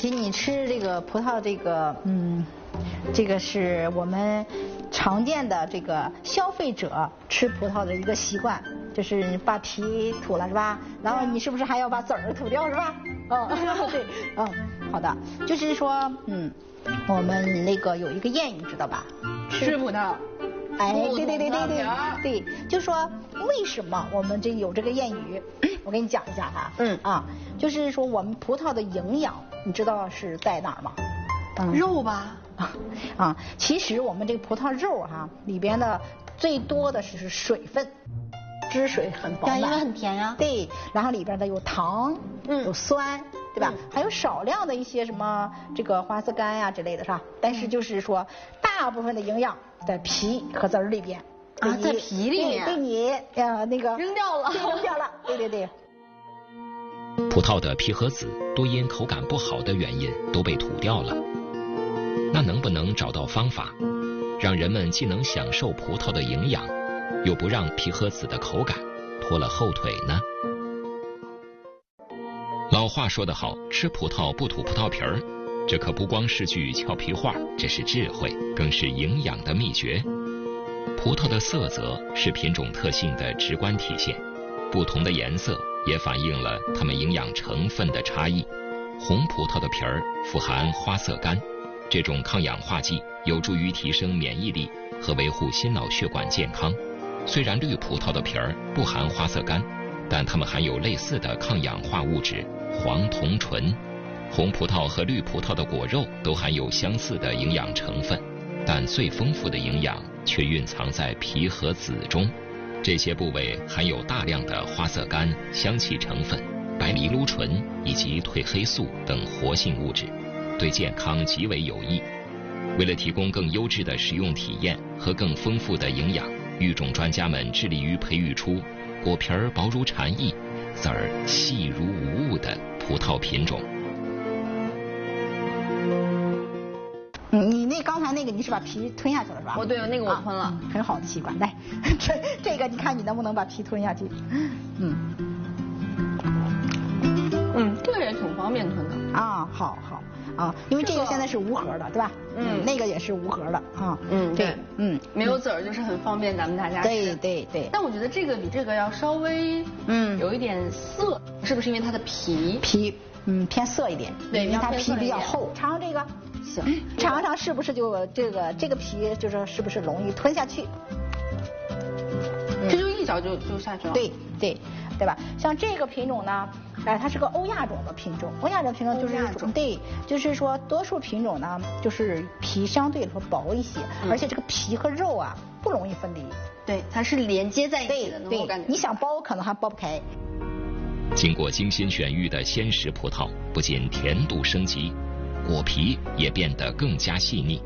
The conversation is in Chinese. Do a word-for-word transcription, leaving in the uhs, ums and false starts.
其实你吃这个葡萄，这个嗯，这个是我们常见的这个消费者吃葡萄的一个习惯，就是把皮吐了是吧？然后你是不是还要把籽儿吐掉是吧？嗯，对，嗯，好的，就是说，嗯，我们那个有一个谚语知道吧？ 吃葡萄。 哎，对对对对对对，就说为什么我们这有这个谚语，我给你讲一下哈。嗯啊，就是说我们葡萄的营养，你知道是在哪儿吗？ 嗯、肉吧。 啊，其实我们这个葡萄肉哈、啊、里边的最多的是水分，汁水很饱满， 因为很甜呀、啊。 对，然后里边的有糖，嗯，有酸。对吧？还有少量的一些什么这个花色苷呀之类的是吧？但是就是说，大部分的营养在皮和籽儿里边啊，在皮里面被你呃那个扔掉了， 扔掉了。对对对。 葡萄的皮和籽多因口感不好的原因都被吐掉了。那能不能找到方法，让人们既能享受葡萄的营养，又不让皮和籽的口感拖了后腿呢？老话说得好，吃葡萄不吐葡萄皮儿，这可不光是句俏皮话，这是智慧，更是营养的秘诀。葡萄的色泽是品种特性的直观体现，不同的颜色也反映了它们营养成分的差异。红葡萄的皮儿富含花色苷，这种抗氧化剂有助于提升免疫力和维护心脑血管健康。虽然绿葡萄的皮儿不含花色苷，但它们含有类似的抗氧化物质黄酮醇。红葡萄和绿葡萄的果肉都含有相似的营养成分，但最丰富的营养却蕴藏在皮和籽中。这些部位含有大量的花色苷、香气成分、白藜芦醇以及褪黑素等活性物质，对健康极为有益。为了提供更优质的食用体验和更丰富的营养，育种专家们致力于培育出果皮儿薄如蝉翼、籽儿细如无物的葡萄品种。 你那刚才那个你是把皮吞下去了是吧？ 哦，对，那个我吞了， 啊嗯、很好的习惯。来，这这个你看你能不能把皮吞下去？嗯， 嗯，这个也挺方便吞的。 啊，好好啊，因为这个现在是无核的，对吧？嗯，那个也是无核的啊。 嗯，对， 嗯， 没有籽儿就是很方便咱们大家吃。 对对对。 但我觉得这个比这个要稍微嗯有一点涩，是不是因为它的皮皮嗯偏涩一点？ 对， 因为它皮比较厚。尝尝这个。行，尝尝是不是就这个这个皮就是是不是容易吞下去？ 这就一嚼就就下去了。 对对对吧？像这个品种呢，哎，它是个欧亚种的品种。欧亚种品种就是对，就是说多数品种呢，就是皮相对来说薄一些，嗯、而且这个皮和肉啊不容易分离。 对，它是连接在一起的。 对对，你想剥可能还剥不开。 经过精心选育的鲜食葡萄，不仅甜度升级，果皮也变得更加细腻。